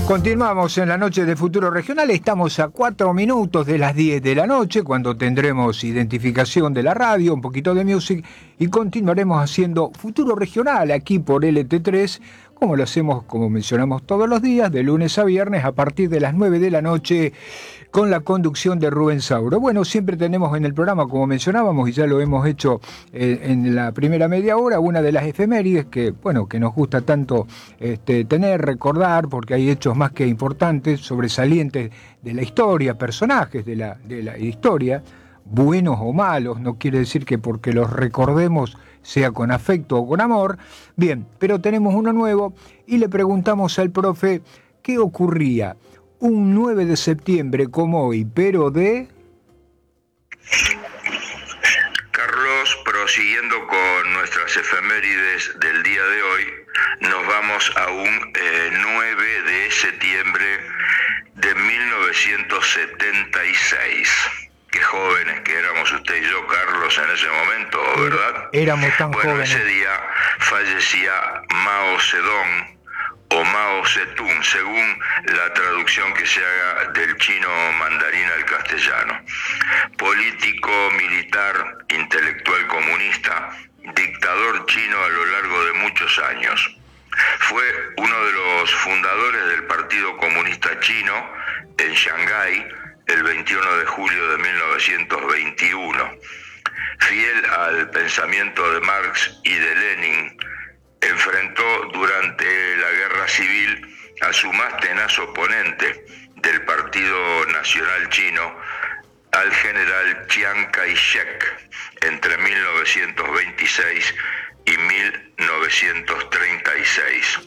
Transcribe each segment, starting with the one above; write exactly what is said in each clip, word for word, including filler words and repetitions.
Continuamos en la noche de Futuro Regional, estamos a cuatro minutos de las diez de la noche, cuando tendremos identificación de la radio, un poquito de music, y continuaremos haciendo Futuro Regional aquí por L T tres, como lo hacemos, como mencionamos todos los días, de lunes a viernes, a partir de las nueve de la noche, con la conducción de Rubén Sauro. Bueno, siempre tenemos en el programa, como mencionábamos, y ya lo hemos hecho eh, en la primera media hora, una de las efemérides que, bueno, que nos gusta tanto este, tener, recordar, porque hay hechos más que importantes, sobresalientes de la historia, personajes de la, de la historia, buenos o malos, no quiere decir que porque los recordemos sea con afecto o con amor. Bien, pero tenemos uno nuevo y le preguntamos al profe qué ocurría un nueve de septiembre como hoy, pero de... Carlos, prosiguiendo con nuestras efemérides del día de hoy, nos vamos a un eh, nueve de septiembre de mil novecientos setenta y seis. Qué jóvenes que éramos usted y yo, Carlos, en ese momento, ¿verdad? Éramos tan bueno, jóvenes. Ese día fallecía Mao Zedong, o Mao Zedong, según la traducción que se haga del chino mandarín al castellano. Político, militar, intelectual comunista, dictador chino a lo largo de muchos años. Fue uno de los fundadores del Partido Comunista Chino en Shanghái el veintiuno de julio de mil novecientos veintiuno. Fiel al pensamiento de Marx y de Lenin, enfrentó durante la guerra civil a su más tenaz oponente del Partido Nacional Chino, al general Chiang Kai-shek, entre mil novecientos veintiséis y mil novecientos treinta y seis.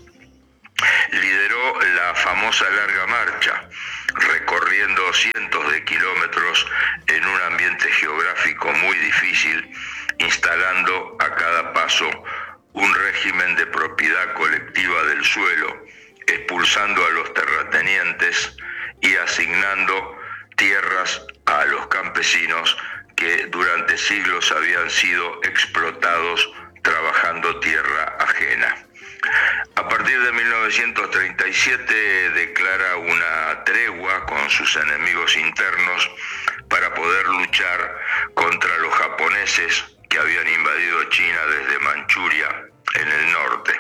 Lideró la famosa Larga Marcha, recorriendo cientos de kilómetros en un ambiente geográfico muy difícil, instalando a cada paso un régimen de propiedad colectiva del suelo, expulsando a los terratenientes y asignando tierras a los campesinos que durante siglos habían sido explotados trabajando tierra ajena. A partir de mil novecientos treinta y siete declara una tregua con sus enemigos internos para poder luchar contra los japoneses que habían invadido China desde Manchuria en el norte.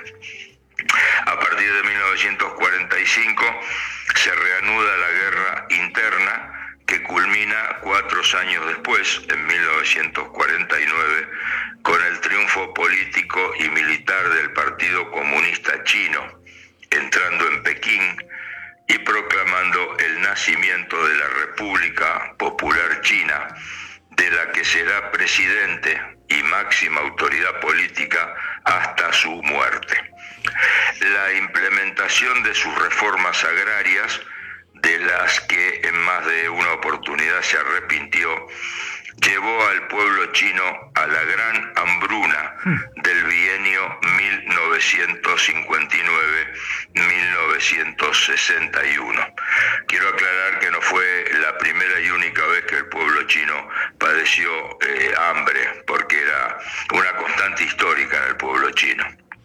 A partir de mil novecientos cuarenta y cinco se reanuda la guerra interna, que culmina cuatro años después, en mil novecientos cuarenta y nueve, con el triunfo político y militar del Partido Comunista Chino, entrando en Pekín y proclamando el nacimiento de la República Popular China, de la que será presidente y máxima autoridad política hasta su muerte. La implementación de sus reformas agrarias, de las que en más de una oportunidad se arrepintió, llevó al pueblo chino a la gran hambruna del bienio mil novecientos cincuenta y nueve a mil novecientos sesenta y uno. Quiero aclarar que no fue la primera y única vez que el pueblo chino padeció eh, hambre, porque era una constante histórica en el pueblo chino.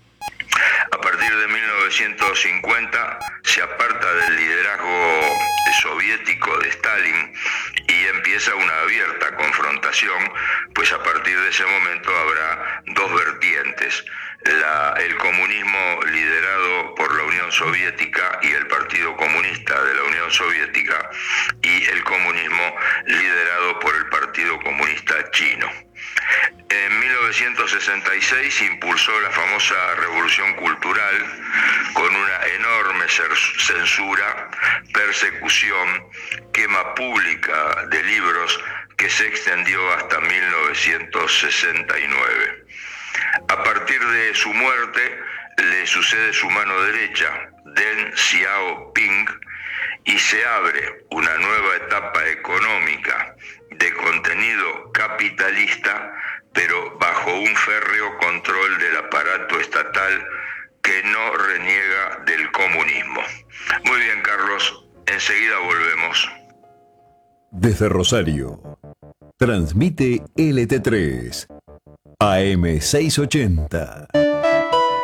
A partir de mil novecientos cincuenta se aparta del liderazgo soviético de Stalin y empieza una abierta confrontación, pues a partir de ese momento habrá dos vertientes: la, el comunismo liderado por la Unión Soviética y el Partido Comunista de la Unión Soviética, y el comunismo liderado por el Partido Comunista Chino. En mil novecientos sesenta y seis impulsó la famosa Revolución Cultural, con una enorme censura, persecución, quema pública de libros que se extendió hasta mil novecientos sesenta y nueve. A partir de su muerte le sucede su mano derecha, Deng Xiaoping, y se abre una nueva etapa económica de contenido capitalista, pero bajo un férreo control del aparato estatal que no reniega del comunismo. Muy bien, Carlos, enseguida volvemos. Desde Rosario, transmite L T tres, A M seiscientos ochenta.